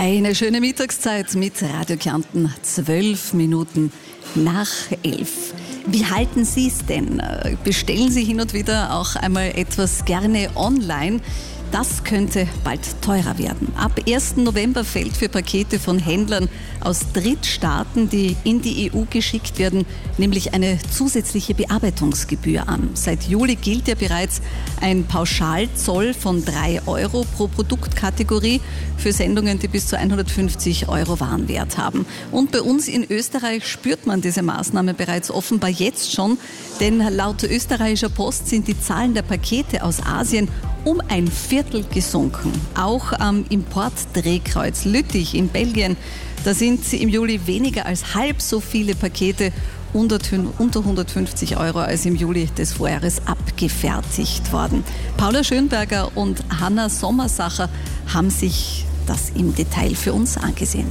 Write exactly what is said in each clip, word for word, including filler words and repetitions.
Eine schöne Mittagszeit mit Radio Kärnten, zwölf Minuten nach elf. Wie halten Sie es denn? Bestellen Sie hin und wieder auch einmal etwas gerne online? Das könnte bald teurer werden. Ab ersten November fällt für Pakete von Händlern aus Drittstaaten, die in die E U geschickt werden, nämlich eine zusätzliche Bearbeitungsgebühr an. Seit Juli gilt ja bereits ein Pauschalzoll von drei Euro pro Produktkategorie für Sendungen, die bis zu hundertfünfzig Euro Warenwert haben. Und bei uns in Österreich spürt man diese Maßnahme bereits offenbar jetzt schon, denn laut österreichischer Post sind die Zahlen der Pakete aus Asien um ein Viertel gesunken. Auch am Importdrehkreuz Lüttich in Belgien, da sind im Juli weniger als halb so viele Pakete unter hundertfünfzig Euro als im Juli des Vorjahres abgefertigt worden. Paula Schönberger und Hanna Sommersacher haben sich das im Detail für uns angesehen.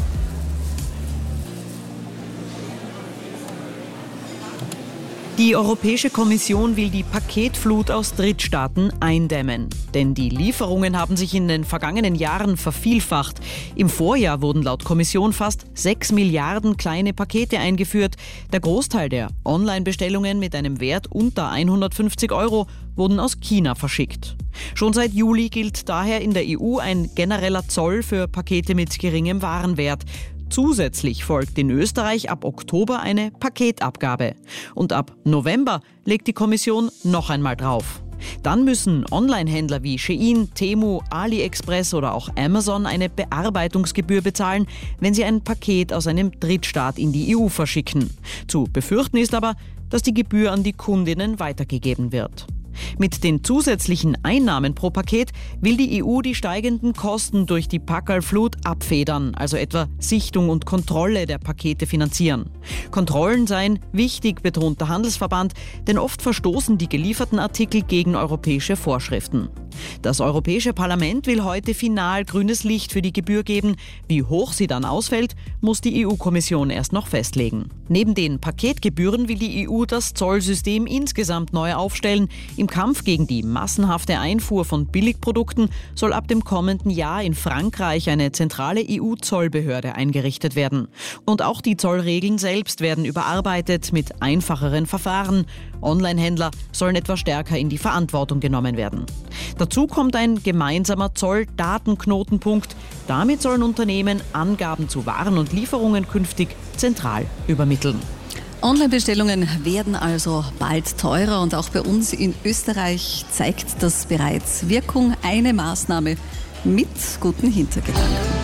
Die Europäische Kommission will die Paketflut aus Drittstaaten eindämmen. Denn die Lieferungen haben sich in den vergangenen Jahren vervielfacht. Im Vorjahr wurden laut Kommission fast sechs Milliarden kleine Pakete eingeführt. Der Großteil der Online-Bestellungen mit einem Wert unter hundertfünfzig Euro wurden aus China verschickt. Schon seit Juli gilt daher in der E U ein genereller Zoll für Pakete mit geringem Warenwert. Zusätzlich folgt in Österreich ab Oktober eine Paketabgabe. Und ab November legt die Kommission noch einmal drauf. Dann müssen Online-Händler wie Shein, Temu, AliExpress oder auch Amazon eine Bearbeitungsgebühr bezahlen, wenn sie ein Paket aus einem Drittstaat in die E U verschicken. Zu befürchten ist aber, dass die Gebühr an die Kundinnen weitergegeben wird. Mit den zusätzlichen Einnahmen pro Paket will die E U die steigenden Kosten durch die Packerlflut abfedern, also etwa Sichtung und Kontrolle der Pakete finanzieren. Kontrollen seien wichtig, betont der Handelsverband, denn oft verstoßen die gelieferten Artikel gegen europäische Vorschriften. Das Europäische Parlament will heute final grünes Licht für die Gebühr geben. Wie hoch sie dann ausfällt, muss die E U-Kommission erst noch festlegen. Neben den Paketgebühren will die E U das Zollsystem insgesamt neu aufstellen. Im Kampf gegen die massenhafte Einfuhr von Billigprodukten soll ab dem kommenden Jahr in Frankreich eine zentrale E U-Zollbehörde eingerichtet werden. Und auch die Zollregeln selbst werden überarbeitet mit einfacheren Verfahren. Online-Händler sollen etwa stärker in die Verantwortung genommen werden. Dazu kommt ein gemeinsamer Zolldatenknotenpunkt. Damit sollen Unternehmen Angaben zu Waren und Lieferungen künftig zentral übermitteln. Online-Bestellungen werden also bald teurer und auch bei uns in Österreich zeigt das bereits Wirkung. Eine Maßnahme mit guten Hintergedanken.